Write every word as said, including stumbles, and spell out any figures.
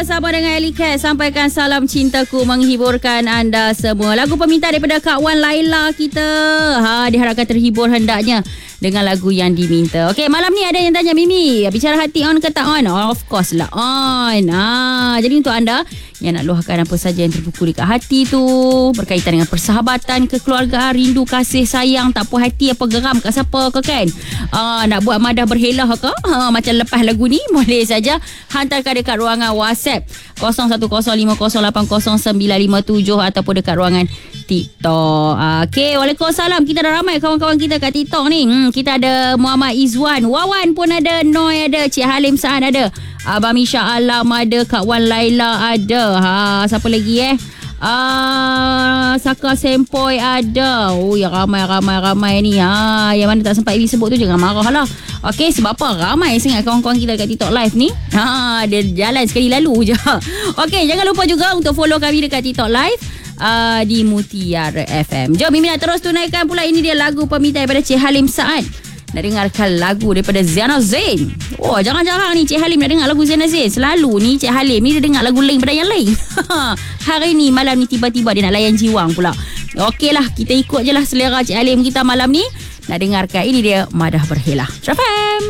bersama dengan Ellie Cat. Sampaikan salam cintaku menghiburkan anda semua. Lagu permintaan daripada Kak Wan Laila kita. Ha, diharapkan terhibur hendaknya dengan lagu yang diminta. Okey, malam ni ada yang tanya, Mimi, bicara hati on ke tak on? Oh, of course lah on. Ha, jadi untuk anda yang nak luahkan apa saja yang terpukul dekat hati tu, berkaitan dengan persahabatan, kekeluargaan, rindu, kasih, sayang, tak puas hati, apa geram kat siapa ke kan? Ha, nak buat madah berhelah ke? Ha, macam lepas lagu ni, boleh saja hantarkan dekat ruangan WhatsApp kosong satu kosong lima kosong lapan kosong sembilan lima tujuh ataupun dekat ruangan TikTok. Okey, Waalaikumsalam. Kita dah ramai kawan-kawan kita kat TikTok ni. Hmm, kita ada Muhammad Izwan, Wawan pun ada, Noi ada, Cik Halim Saan ada, Abang Misha Alam ada, Kak Wan Laila ada. Ha, siapa lagi eh? Ah, Saka Sempoi ada. Oh, ya ramai-ramai-ramai ni. Ha, yang mana tak sempat Ibi sebut tu jangan marah lah. Okey, sebab apa? Ramai sangat kawan-kawan kita kat TikTok live ni. Ha, dia jalan sekali lalu je. Okey, jangan lupa juga untuk follow kami dekat TikTok live uh, di Mutiara F M. Jom Mimi nak terus tunaikan pula. Ini dia lagu permintaan daripada Cik Halim Saan. Nak dengarkan lagu daripada Ziana Zain. Oh, jarang-jarang ni Cik Halim nak dengar lagu Ziana Zain. Selalu ni Cik Halim ni dia dengar lagu lain pada yang lain. Hari ni, malam ni tiba-tiba dia nak layan jiwang pula. Okey lah, kita ikut je lah selera Cik Halim kita malam ni. Nak dengarkan, ini dia Madah Berhelah. F M.